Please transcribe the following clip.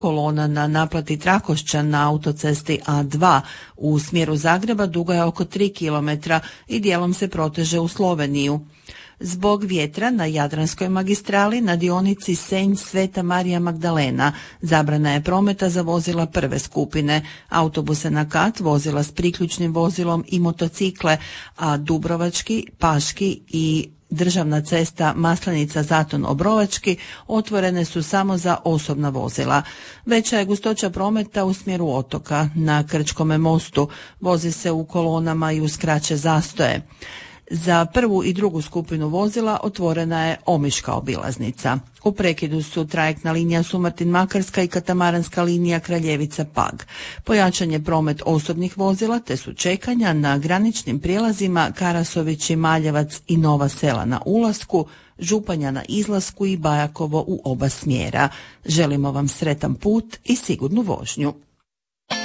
Kolona na naplati Trakošća na autocesti A2 u smjeru Zagreba duga je oko 3 km i dijelom se proteže u Sloveniju. Zbog vjetra na Jadranskoj magistrali na dionici Senj Sveta Marija Magdalena zabrana je prometa za vozila prve skupine, autobuse na kat, vozila s priključnim vozilom i motocikle, a Dubrovački, Paški i državna cesta Maslenica-Zaton-Obrovački otvorene su samo za osobna vozila. Veća je gustoća prometa u smjeru otoka. Na Krčkome mostu vozi se u kolonama i uz kraće zastoje. Za prvu i drugu skupinu vozila otvorena je Omiška obilaznica. U prekidu su trajektna linija Sumartin-Makarska i katamaranska linija Kraljevica-Pag. Pojačan je promet osobnih vozila te su čekanja na graničnim prijelazima Karasović i Maljevac i Nova Sela na ulasku, Županja na izlasku i Bajakovo u oba smjera. Želimo vam sretan put i sigurnu vožnju.